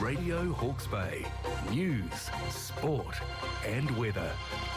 Radio Hawke's Bay. News, sport and weather.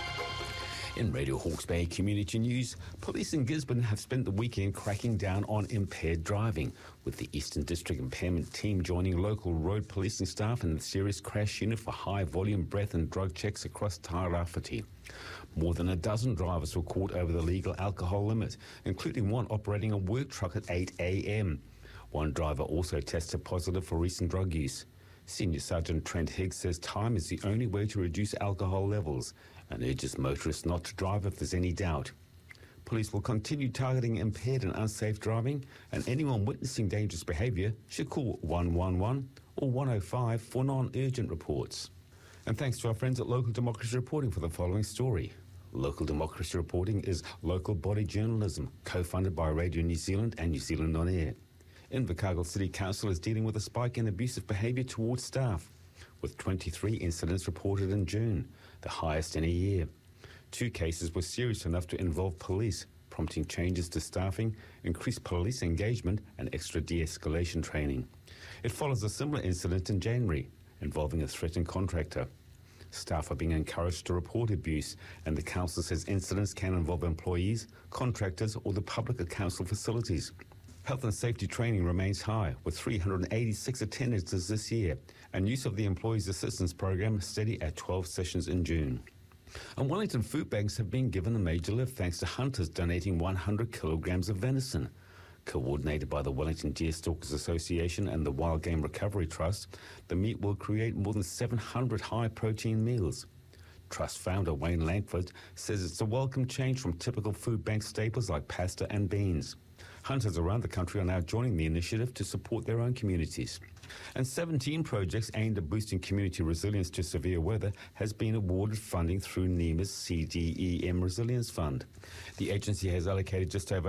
In Radio Hawke's Bay Community News, police in Gisborne have spent the weekend cracking down on impaired driving, with the Eastern District Impairment Team joining local road policing staff and the Serious Crash Unit for high-volume breath and drug checks across Tairāwhiti. More than a dozen drivers were caught over the legal alcohol limit, including one operating a work truck at 8 a.m. One driver also tested positive for recent drug use. Senior Sergeant Trent Higgs says time is the only way to reduce alcohol levels and urges motorists not to drive if there's any doubt. Police will continue targeting impaired and unsafe driving, and anyone witnessing dangerous behaviour should call 111 or 105 for non-urgent reports. And thanks to our friends at Local Democracy Reporting for the following story. Local Democracy Reporting is local body journalism, co-funded by Radio New Zealand and New Zealand On Air. Invercargill City Council is dealing with a spike in abusive behaviour towards staff, with 23 incidents reported in June, the highest in a year. 2 cases were serious enough to involve police, prompting changes to staffing, increased police engagement and extra de-escalation training. It follows a similar incident in January, involving a threatened contractor. Staff are being encouraged to report abuse, and the council says incidents can involve employees, contractors or the public at council facilities. Health and safety training remains high, with 386 attendances this year, and use of the Employees Assistance Program steady at 12 sessions in June. And Wellington food banks have been given a major lift thanks to hunters donating 100 kilograms of venison. Coordinated by the Wellington Deerstalkers Association and the Wild Game Recovery Trust, the meat will create more than 700 high-protein meals. Trust founder Wayne Langford says it's a welcome change from typical food bank staples like pasta and beans. Hunters around the country are now joining the initiative to support their own communities. And 17 projects aimed at boosting community resilience to severe weather has been awarded funding through NEMA's CDEM Resilience Fund. The agency has allocated just over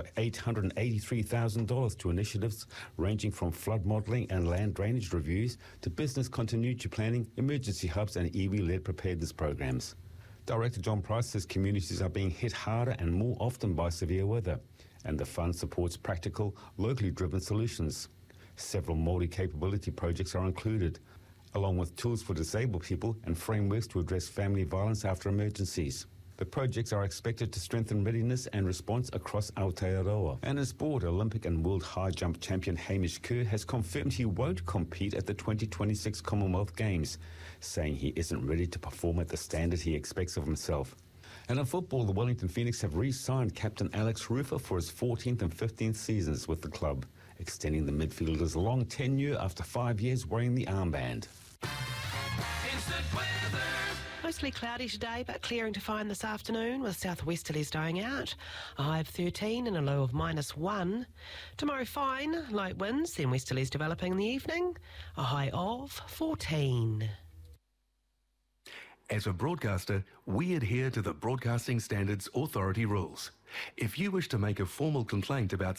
$883,000 to initiatives ranging from flood modelling and land drainage reviews to business continuity planning, emergency hubs and iwi-led preparedness programs. Director John Price says communities are being hit harder and more often by severe weather, and the fund supports practical, locally driven solutions. Several multi-capability projects are included, along with tools for disabled people and frameworks to address family violence after emergencies. The projects are expected to strengthen readiness and response across Aotearoa. And in sport, Olympic and world high jump champion Hamish Kerr has confirmed he won't compete at the 2026 Commonwealth Games, saying he isn't ready to perform at the standard he expects of himself. And in football, the Wellington Phoenix have re-signed captain Alex Rufer for his 14th and 15th seasons with the club, extending the midfielder's long tenure after 5 years wearing the armband. Instant weather. Mostly cloudy today, but clearing to find this afternoon with southwesterlies dying out. A high of 13 and a low of -1. Tomorrow fine, light winds, then westerlies developing in the evening. A high of 14. As a broadcaster, we adhere to the Broadcasting Standards Authority rules. If you wish to make a formal complaint about